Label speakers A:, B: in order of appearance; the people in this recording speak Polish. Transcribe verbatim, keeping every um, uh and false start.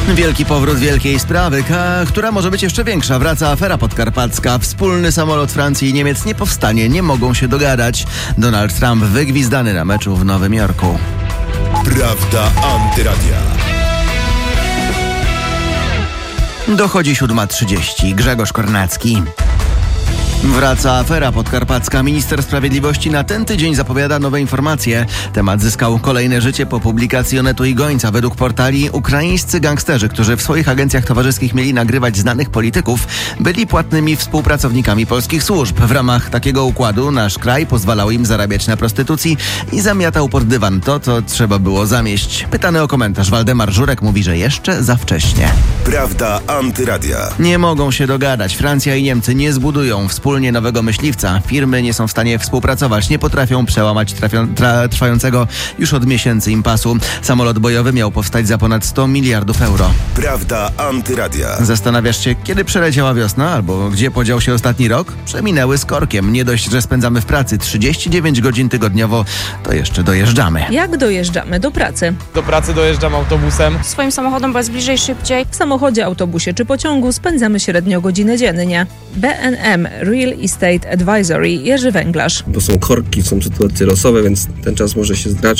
A: Wielki powrót wielkiej sprawy, ka- która może być jeszcze większa. Wraca afera podkarpacka. Wspólny samolot Francji i Niemiec nie powstanie, nie mogą się dogadać. Donald Trump wygwizdany na meczu w Nowym Jorku.
B: Prawda Antyradia.
A: Dochodzi siódma trzydzieści. Grzegorz Kornacki. Wraca afera podkarpacka. Minister Sprawiedliwości na ten tydzień zapowiada nowe informacje. Temat zyskał kolejne życie po publikacji Onetu i Gońca. Według portali ukraińscy gangsterzy, którzy w swoich agencjach towarzyskich mieli nagrywać znanych polityków, byli płatnymi współpracownikami polskich służb. W ramach takiego układu nasz kraj pozwalał im zarabiać na prostytucji i zamiatał pod dywan to, co trzeba było zamieść. Pytany o komentarz Waldemar Żurek mówi, że jeszcze za wcześnie.
B: Prawda Antyradia.
A: Nie mogą się dogadać. Francja i Niemcy nie zbudują wspólnie nowego myśliwca. Firmy nie są w stanie współpracować, nie potrafią przełamać trafią, tra, trwającego już od miesięcy impasu. Samolot bojowy miał powstać za ponad sto miliardów euro.
B: Prawda Antyradia.
A: Zastanawiasz się, kiedy przeleciała wiosna albo gdzie podział się ostatni rok? Przeminęły z korkiem. Nie dość, że spędzamy w pracy trzydzieści dziewięć godzin tygodniowo, to jeszcze dojeżdżamy.
C: Jak dojeżdżamy do pracy?
D: Do pracy dojeżdżam autobusem.
E: Swoim samochodem, bo jest bliżej, szybciej.
C: W samochodzie, autobusie czy pociągu spędzamy średnio godzinę dziennie. B N M Real Estate Advisory Jerzy Węglarz.
F: Bo są korki, są sytuacje losowe, więc ten czas może się zdrać.